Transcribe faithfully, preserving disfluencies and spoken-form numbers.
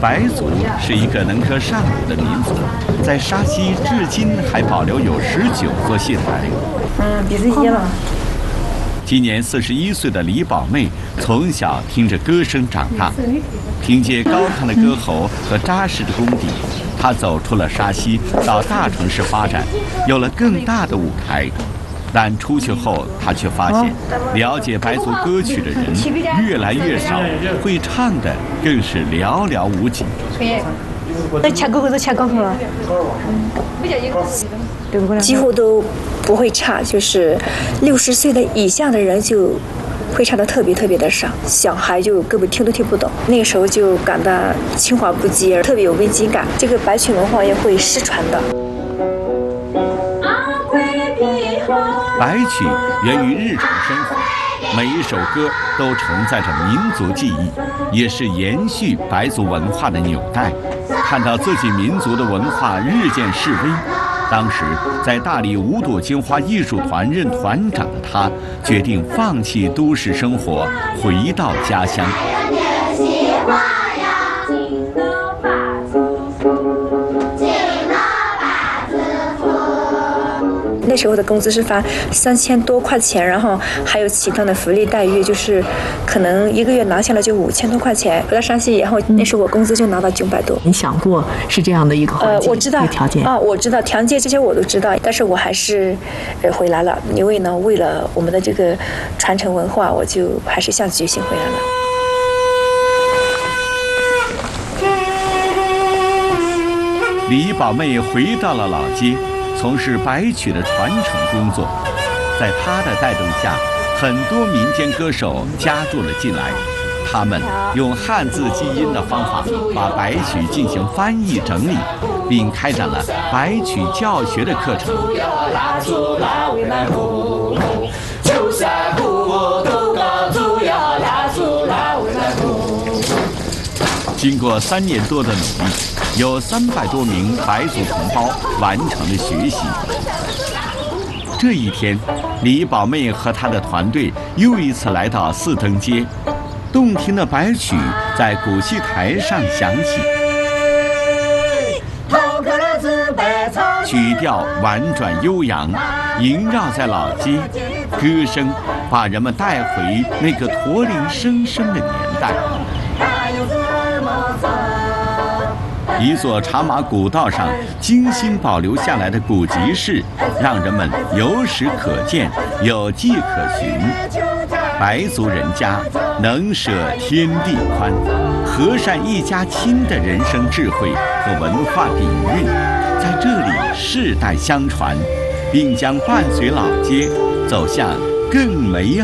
白族是一个能歌善舞的民族，在沙溪至今还保留有十九座戏台。 嗯，鼻子噎了。 今年四十一岁的李宝妹，从小听着歌声长大，凭借高亢的歌喉和扎实的功底，她走出了沙溪，到大城市发展，有了更大的舞台。但出去后，她却发现，了解白族歌曲的人越来越少，会唱的更是寥寥无几。 那切狗狗都切高头了， 几乎都不会差，就是六十岁的以下的人就会唱的特别特别的少，小孩就根本听都听不懂。那个时候就感到清华不接，特别有危机感。这个白曲文化也会失传的。 白曲源于日常生活，每一首歌都承载着民族记忆，也是延续白族文化的纽带。看到自己民族的文化日渐式微，当时在大理五朵金花艺术团任团长的他，决定放弃都市生活，回到家乡。 那时候的工资是发三千多块钱，然后还有其他的福利待遇，就是可能一个月拿下来就五千多块钱。回到山西以后，那时候我工资就拿到九百多。 你想过是这样的一个环境， 呃，我知道条件啊，我知道条件这些我都知道，但是我还是呃回来了，因为呢，为了我们的这个传承文化，我就还是下决心回来了。 李宝妹回到了老街，从事白曲的传承工作。在她的带动下，很多民间歌手加入了进来，他们用汉字基因的方法把白曲进行翻译整理，并开展了白曲教学的课程。经过三年多的努力，有三百多名白族同胞完成了学习。这一天，李宝妹和她的团队又一次来到四灯街，动听的白曲在古戏台上响起，曲调婉转悠扬，萦绕在老街，歌声把人们带回那个驼铃声声的年代。一座茶马古道上精心保留下来的古集市，让人们有史可见，有迹可循。白族人家能舍天地宽，和善一家亲的人生智慧和文化底蕴，在这里世代相传，并将伴随老街走向更美好